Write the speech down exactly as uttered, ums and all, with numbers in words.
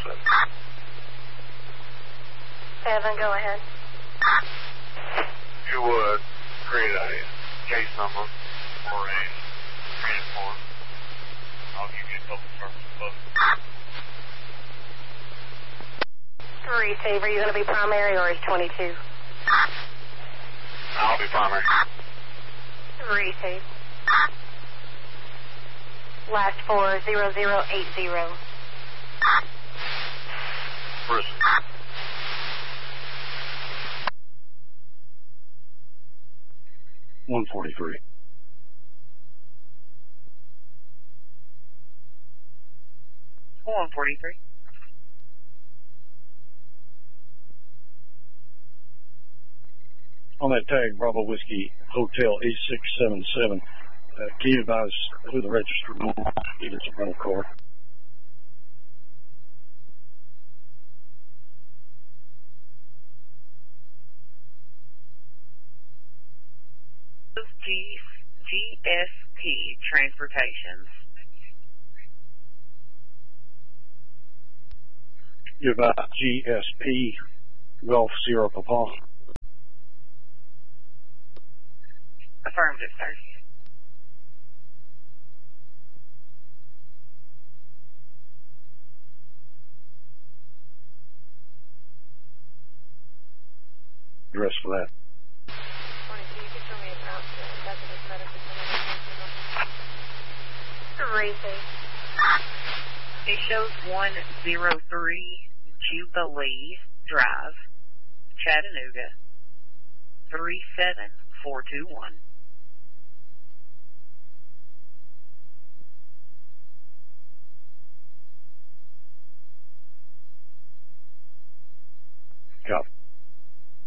seven. Seven, go ahead. You would create a case number for a transform. I'll give you a couple terms above. Receive, are you going to be primary or is twenty-two? I'll be primary. Receive. Last four, zero zero eight zero. Listen. one forty-three. one forty-three. On that tag, Bravo Whiskey Hotel eight six seven seven. Uh, can you advise who the registered owner is of the rental car? G, G S P Transportations. You advise G S P Golf Sierra Papa. Affirmative, sir. Address for that. Receive. It shows one oh three Jubilee Drive, Chattanooga, three seven four two one. Copy.